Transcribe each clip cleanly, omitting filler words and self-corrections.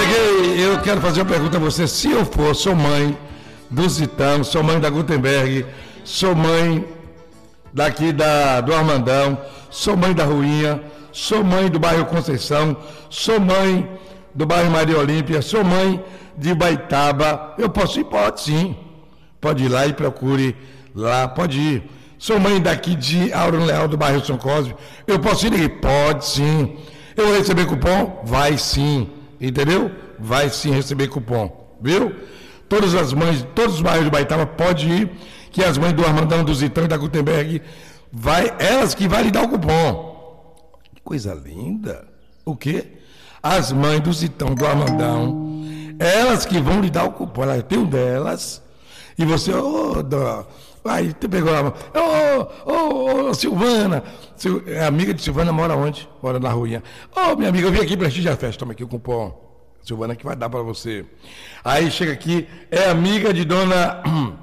Neguei, eu quero fazer uma pergunta a você. Se eu for, sou mãe do Zitão, sou mãe da Gutenberg, sou mãe daqui do Armandão, sou mãe da Ruinha, sou mãe do bairro Conceição, sou mãe do bairro Maria Olímpia, sou mãe de Baitaba. Eu posso ir? Pode sim. Pode ir lá e procure lá, pode ir. Sou mãe daqui de Aurão Leal, do bairro São Cosme. Eu posso ir? Pode sim. Eu vou receber cupom? Vai sim. Entendeu? Vai sim receber cupom. Viu? Todas as mães, todos os bairros de Baitaba pode ir, que as mães do Armandão, do Zitão e da Gutenberg, elas que vão lhe dar o cupom. Que coisa linda. O quê? As mães do Zitão, do Armandão, elas que vão lhe dar o cupom. Ela tem um delas, e você, aí você pegou lá, Silvana, amiga de Silvana mora onde? Mora na Ruinha. Minha amiga, eu vim aqui prestigiar a festa, toma aqui o cupom. Silvana que vai dar para você. Aí chega aqui, é amiga de dona,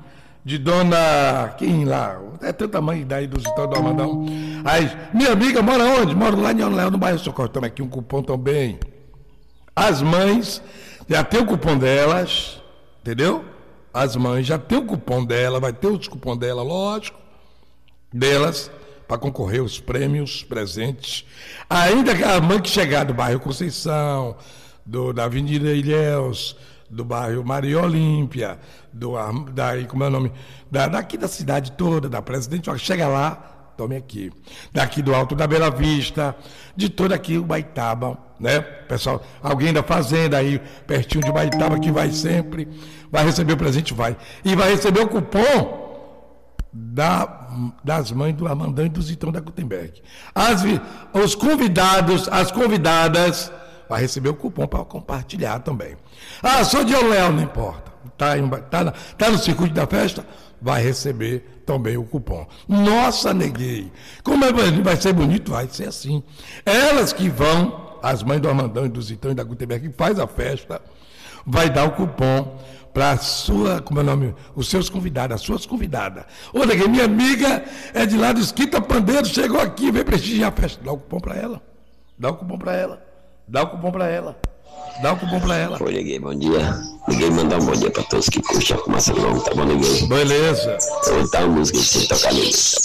quem lá? É tanta mãe daí do Zitão, do Armandão. Aí, minha amiga mora onde? Mora lá em Aurão Leal, no bairro Socorro. Toma aqui um cupom também. As mães já tem o cupom delas, entendeu? As mães já tem o cupom dela, vai ter os cupom dela, lógico, delas, para concorrer aos prêmios presentes. Ainda aquela mãe que chegar do bairro Conceição, da Avenida Ilhéus, do bairro Maria Olímpia, como é o nome? Daqui da cidade toda, da Presidente, chega lá, tome aqui. Daqui do Alto da Bela Vista, de todo aqui o Baitaba, né? Pessoal, alguém da fazenda aí, pertinho de Baitaba, que vai sempre, vai receber o presente, vai. E vai receber o cupom das mães do Armandão e do Zitão da Gutenberg. Os convidados, as convidadas, vai receber o cupom para compartilhar também. Sou de Aurão Leal, não importa. Tá no circuito da festa, vai receber também o cupom. Nossa, neguei. Como vai ser bonito? Vai ser assim. Elas que vão, as mães do Armandão e do Zitão e da Gutenberg, que faz a festa, vai dar o cupom para como é o nome? Os seus convidados, as suas convidadas. Ô, neguei, minha amiga é de lá do Esquita Pandeiro, chegou aqui, veio prestigiar a festa. Dá o cupom para ela. Dá o cupom para ela. Dá o cupom pra ela. Dá o cupom pra ela. Oi, neguei, bom dia. Neguei, mandar um bom dia pra todos que curtem a fumaça longa, tá bom, neguei? Beleza. Eu vou botar uma música que você tocar, neguei.